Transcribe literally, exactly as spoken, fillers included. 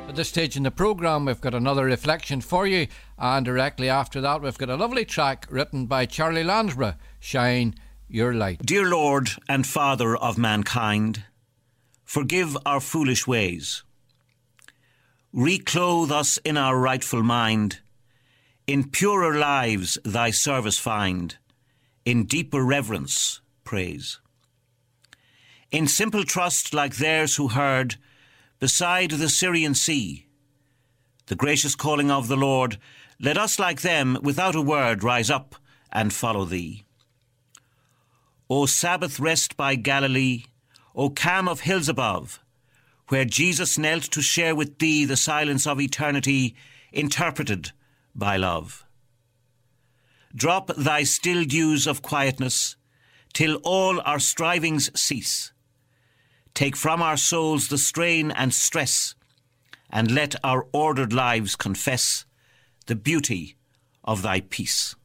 At this stage in the programme, we've got another reflection for you, and directly after that, we've got a lovely track written by Charlie Lansborough, Shine Your Light. Dear Lord and Father of mankind, forgive our foolish ways. Reclothe us in our rightful mind. In purer lives thy service find. In deeper reverence praise. In simple trust like theirs who heard beside the Syrian sea the gracious calling of the Lord, let us like them without a word rise up and follow thee. O Sabbath rest by Galilee, O calm of hills above, where Jesus knelt to share with thee the silence of eternity interpreted by love. Drop thy still dews of quietness till all our strivings cease. Take from our souls the strain and stress, and let our ordered lives confess the beauty of thy peace.